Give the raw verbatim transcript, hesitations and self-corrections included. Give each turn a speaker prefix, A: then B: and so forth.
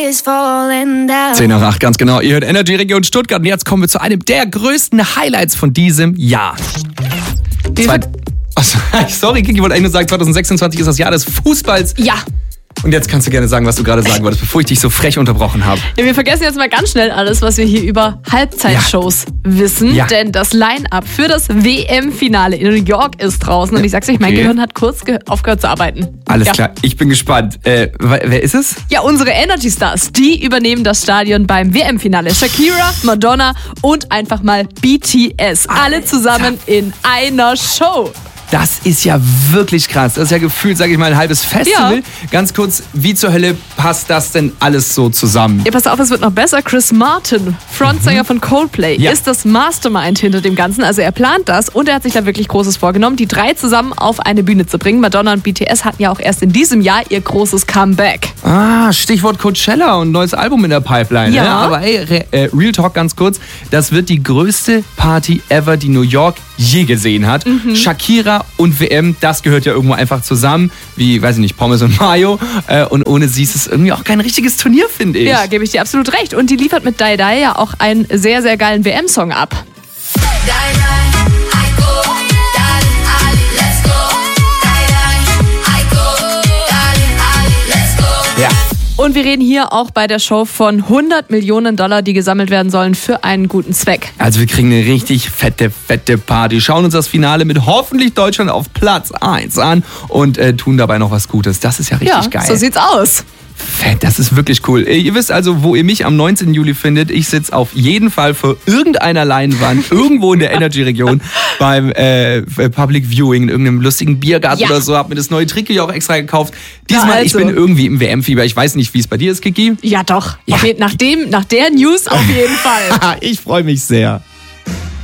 A: is falling down.
B: zehn nach acht, ganz genau. Ihr hört Energy Region Stuttgart und jetzt kommen wir zu einem der größten Highlights von diesem Jahr. Zwei, Achso, sorry, Kiki, wollte eigentlich nur sagen, zwanzig sechsundzwanzig ist das Jahr des Fußballs.
C: Ja.
B: Und jetzt kannst du gerne sagen, was du gerade sagen wolltest, bevor ich dich so frech unterbrochen habe.
C: Ja, wir vergessen jetzt mal ganz schnell alles, was wir hier über Halbzeitshows ja. wissen.
B: Ja.
C: Denn das Line-Up für das W M-Finale in New York ist draußen. Und ich sag's euch, mein
B: Okay.
C: Gehirn hat kurz ge- aufgehört zu arbeiten.
B: Alles
C: ja.
B: klar, ich bin gespannt. Äh, wer ist es?
C: Ja, unsere Energy Stars, die übernehmen das Stadion beim W M-Finale. Shakira, Madonna und einfach mal B T S. Alle zusammen in einer Show.
B: Das ist ja wirklich krass. Das ist ja gefühlt, sage ich mal, ein halbes Festival.
C: Ja.
B: Ganz kurz, wie zur Hölle passt das denn alles so zusammen?
C: Ja, pass auf, es wird noch besser. Chris Martin, Frontsänger mhm. von Coldplay,
B: Ja.
C: ist das Mastermind hinter dem Ganzen. Also er plant das und er hat sich da wirklich Großes vorgenommen, die drei zusammen auf eine Bühne zu bringen. Madonna und B T S hatten ja auch erst in diesem Jahr ihr großes Comeback.
B: Ah, Stichwort Coachella und neues Album in der Pipeline.
C: Ja.
B: Ne? Aber ey, Re äh, Real Talk ganz kurz. Das wird die größte Party ever, die New York je gesehen hat. Mhm. Shakira und W M, das gehört ja irgendwo einfach zusammen. Wie, weiß ich nicht, Pommes und Mayo. Äh, und ohne sie ist es irgendwie auch kein richtiges Turnier, finde ich.
C: Ja, gebe ich dir absolut recht. Und die liefert mit Die Die ja auch einen sehr, sehr geilen W M-Song ab.
B: Ja.
C: Und wir reden hier auch bei der Show von hundert Millionen Dollar, die gesammelt werden sollen für einen guten Zweck.
B: Also wir kriegen eine richtig fette, fette Party. Schauen uns das Finale mit hoffentlich Deutschland auf Platz eins an und äh, tun dabei noch was Gutes. Das ist ja richtig
C: Ja,
B: geil.
C: so sieht's aus.
B: Fett, das ist wirklich cool. Ihr wisst also, wo ihr mich am neunzehnten Juli findet. Ich sitze auf jeden Fall vor irgendeiner Leinwand, irgendwo in der Energy-Region, beim äh, Public Viewing, in irgendeinem lustigen Biergarten
C: Ja.
B: oder so. Hab mir das neue Trikot ja auch extra gekauft. Diesmal,
C: Na also.
B: ich bin irgendwie im W M-Fieber. Ich weiß nicht, wie es bei dir ist, Kiki.
C: Ja, doch.
B: Ja.
C: Auf je- nach, dem, nach der News auf jeden Fall.
B: Ich freue mich sehr.